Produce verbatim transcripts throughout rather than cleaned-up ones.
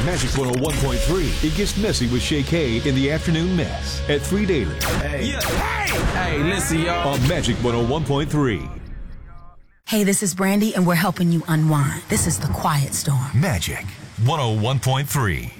Magic one oh one point three. It gets messy with Shay K in the afternoon mess at three Daily. Hey. Yeah. Hey. Hey, listen, y'all. On Magic one oh one point three. Hey, this is Brandy, and we're helping you unwind. This is The Quiet Storm. Magic one oh one point three.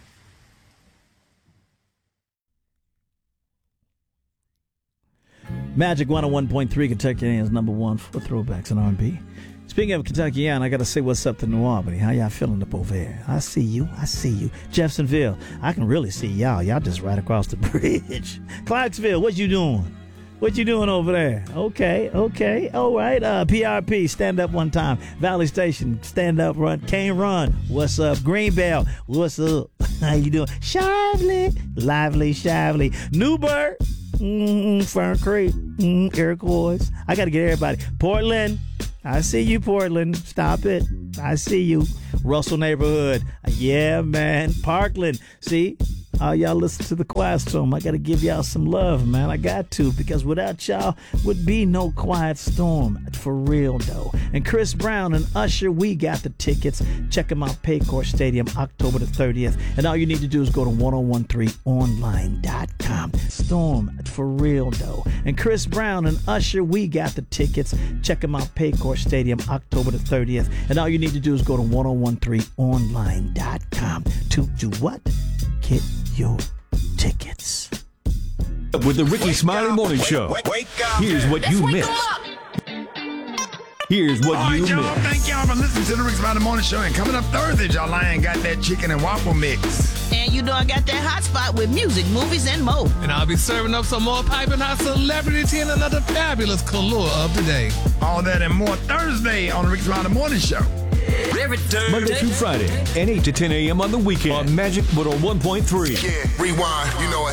Magic one oh one point three, Kentuckiana's number one for throwbacks and R and B. Speaking of Kentuckiana, I got to say what's up to New Albany. How y'all feeling up over there? I see you. I see you. Jeffersonville, I can really see y'all. Y'all just right across the bridge. Clarksville, what you doing? What you doing over there? Okay, okay, all right. Uh, P R P, stand up one time. Valley Station, stand up, run. Cane Run, what's up? Greenbelt, what's up? How you doing? Shively, lively, shively. Newburgh, mm-hmm, Fern Creek, mm-hmm, Iroquois. I got to get everybody. Portland, I see you, Portland. Stop it. I see you. Russell neighborhood. Yeah, man. Parkland. See? Uh, y'all listen to the Quiet Storm. I got to give y'all some love, man. I got to, because without y'all would be no Quiet Storm. For real, though. And Chris Brown and Usher, we got the tickets. Check them out, Paycor Stadium, October the thirtieth. And all you need to do is go to ten thirteen online dot com. Storm, for real, though. And Chris Brown and Usher, we got the tickets. Check them out, Paycor Stadium, October the thirtieth. And all you need to do is go to ten thirteen online dot com to do what? Get your tickets. With the Ricky Smiley Morning Show. Wake, wake up. Here's what Let's you wake missed. Here's what All you right, y'all. missed. Thank y'all for listening to the Ricky Smiley Morning Show. And coming up Thursday, y'all, I ain't got that chicken and waffle mix. And you know I got that hot spot with music, movies, and more. And I'll be serving up some more piping hot celebrity tea and another fabulous color of the day. All that and more Thursday on the Ricky Smiley Morning Show. Monday through Friday, and eight to ten a.m. on the weekend on Magic one oh one point three. Yeah, rewind, you know it.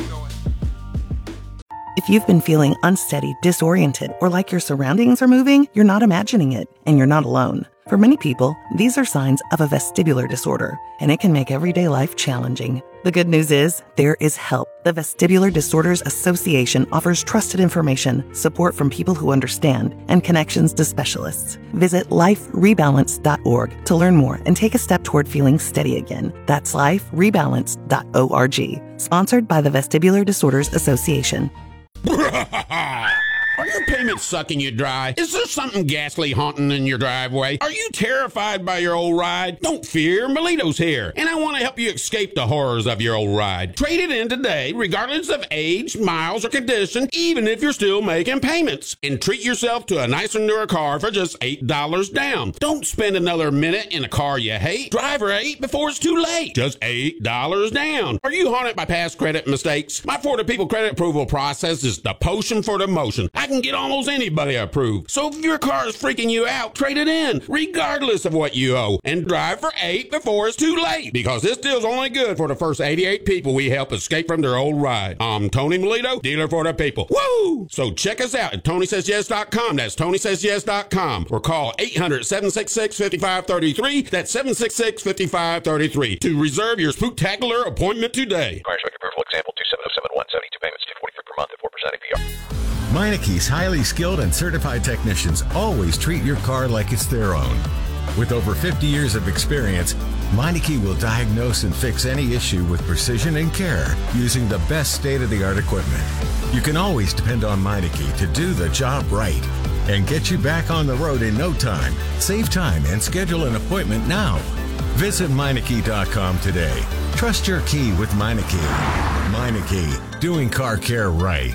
If you've been feeling unsteady, disoriented, or like your surroundings are moving, you're not imagining it, and you're not alone. For many people, these are signs of a vestibular disorder, and it can make everyday life challenging. The good news is, there is help. The Vestibular Disorders Association offers trusted information, support from people who understand, and connections to specialists. Visit life rebalance dot org to learn more and take a step toward feeling steady again. That's life rebalance dot org. Sponsored by the Vestibular Disorders Association. Are your payments sucking you dry? Is there something ghastly haunting in your driveway? Are you terrified by your old ride? Don't fear, Melito's here, and I want to help you escape the horrors of your old ride. Trade it in today, regardless of age, miles, or condition, even if you're still making payments. And treat yourself to a nicer, newer car for just eight dollars down. Don't spend another minute in a car you hate. Drive right before it's too late. Just eight dollars down. Are you haunted by past credit mistakes? My Florida People credit approval process is the potion for the motion. I can get almost anybody approved. So if your car is freaking you out, trade it in, regardless of what you owe, and drive for eight before it's too late. Because this deal's only good for the first eighty-eight people we help escape from their old ride. I'm Tony Melito, dealer for the people. Woo! So check us out at Tony Says Yes dot com. That's Tony Says Yes dot com. Or call eight hundred, seven six six, five five three three. That's seven six six, five five three three to reserve your spooktacular appointment today. Price approval example two seven oh seven one, seventy-two payments, two forty-three per month at four percent A P R. Meinickes' highly skilled and certified technicians always treat your car like it's their own. With over fifty years of experience, Meineke will diagnose and fix any issue with precision and care using the best state-of-the-art equipment. You can always depend on Meineke to do the job right and get you back on the road in no time. Save time and schedule an appointment now. Visit Meineke dot com today. Trust your key with Meineke. Meineke, doing car care right.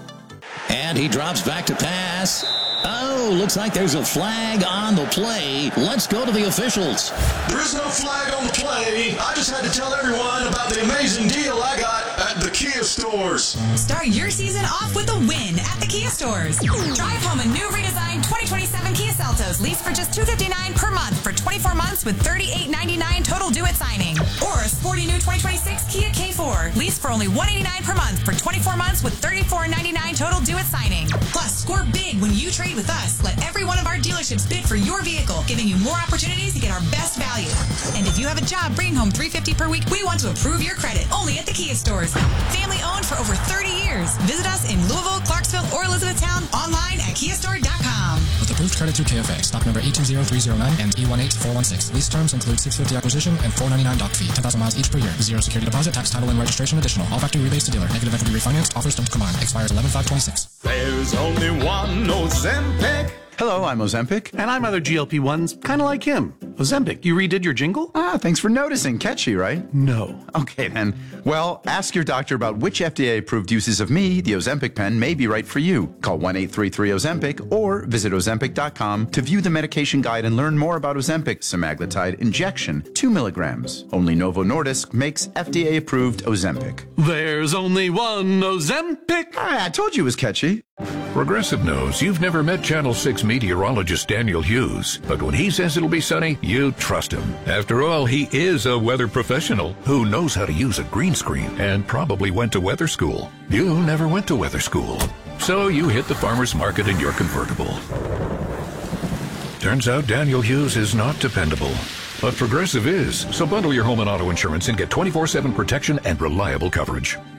And he drops back to pass. Oh, looks like there's a flag on the play. Let's go to the officials. There is no flag on the play. I just had to tell everyone about the amazing deal I got at the Kia stores. Start your season off with a win at the Kia stores. Drive home a new redesigned twenty twenty-seven Kia Seltos leased for just two hundred fifty-nine dollars per month for twenty-four months with thirty-eight ninety-nine total due at signing. Or a sporty new twenty twenty-six Kia K four leased for only one hundred eighty-nine dollars per month for twenty-four months with thirty-four ninety-nine total due at signing. Plus, score big when you trade with us. Let every one of our dealerships bid for your vehicle, giving you more opportunities to get our best value. And if you have a job bringing home three hundred fifty dollars per week, we want to approve your credit only at the Kia stores. Family owned for over thirty years. Visit us in Louisville, Clarksville, or Elizabethtown online at kia store dot com. With approved credit through K F A. Stock number eight two zero three zero nine and E one eight four one six. Lease terms include six hundred fifty dollars acquisition and four hundred ninety-nine dollars doc fee. ten thousand miles each per year. Zero security deposit, tax, title, and registration additional. All factory rebates to dealer. Negative equity refinanced. Offers don't combine. Expires eleven five twenty-six. There's only one Ozempic. Hello, I'm Ozempic. And I'm other G L P ones, kind of like him. Ozempic, you redid your jingle? Ah, thanks for noticing. Catchy, right? No. Okay, then. Well, ask your doctor about which F D A-approved uses of me, the Ozempic pen, may be right for you. Call one eight three three Ozempic or visit Ozempic dot com to view the medication guide and learn more about Ozempic semaglutide injection, two milligrams. Only Novo Nordisk makes F D A-approved Ozempic. There's only one Ozempic. Ah, I told you it was catchy. Progressive knows you've never met Channel six meteorologist Daniel Hughes, but when he says it'll be sunny, you trust him. After all, he is a weather professional who knows how to use a green screen and probably went to weather school. You never went to weather school, so you hit the farmer's market in your convertible. Turns out Daniel Hughes is not dependable, but Progressive is, so bundle your home and auto insurance and get twenty-four seven protection and reliable coverage.